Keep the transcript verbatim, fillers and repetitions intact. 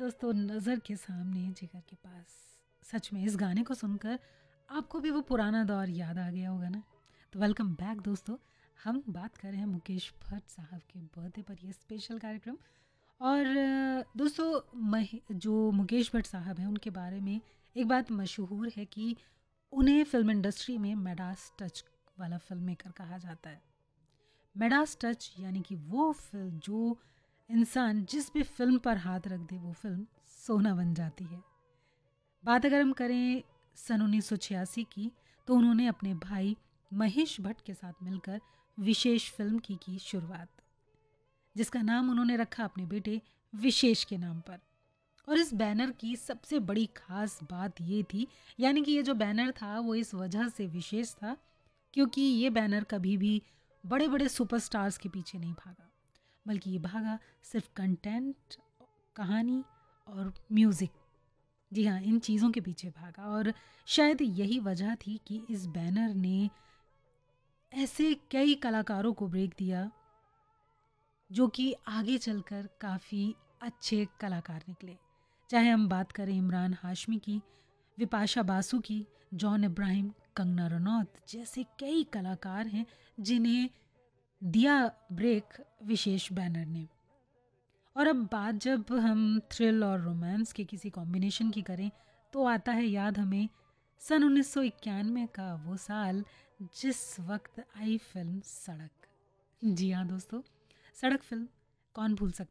दोस्तों, नज़र के सामने जिगर के पास। सच में इस गाने को सुनकर आपको भी वो पुराना दौर याद आ गया होगा ना। तो वेलकम बैक दोस्तों। हम बात कर रहे हैं मुकेश भट्ट साहब के बर्थडे पर ये स्पेशल कार्यक्रम। और अ, दोस्तों, मह जो मुकेश भट्ट साहब हैं उनके बारे में एक बात मशहूर है कि उन्हें फिल्म इंडस्ट्री में मेडास टच वाला फिल्म मेकर कहा जाता है। मेडास टच यानी कि वो फिल्म जो इंसान जिस भी फिल्म पर हाथ रख दे वो फिल्म सोना बन जाती है। बात अगर हम करें सन उन्नीस सौ छियासी की, तो उन्होंने अपने भाई महेश भट्ट के साथ मिलकर विशेष फिल्म की की शुरुआत, जिसका नाम उन्होंने रखा अपने बेटे विशेष के नाम पर। और इस बैनर की सबसे बड़ी खास बात ये थी, यानी कि ये जो बैनर था वो इस वजह से विशेष था क्योंकि ये बैनर कभी भी बड़े बड़े सुपरस्टार्स के पीछे नहीं भागा, बल्कि ये भागा सिर्फ कंटेंट, कहानी और म्यूज़िक। जी हाँ, इन चीज़ों के पीछे भागा। और शायद यही वजह थी कि इस बैनर ने ऐसे कई कलाकारों को ब्रेक दिया जो कि आगे चलकर काफ़ी अच्छे कलाकार निकले। चाहे हम बात करें इमरान हाशमी की, विपाशा बासु की, जॉन इब्राहिम, कंगना रनौत जैसे कई कलाकार हैं जिन्हें दिया ब्रेक विशेष बैनर ने। और अब बात जब हम थ्रिल और रोमांस के किसी कॉम्बिनेशन की करें तो आता है याद हमें सन उन्नीस सौ इक्यानवे का वो साल जिस वक्त आई फिल्म सड़क। जी हाँ दोस्तों, सड़क फिल्म कौन भूल सकता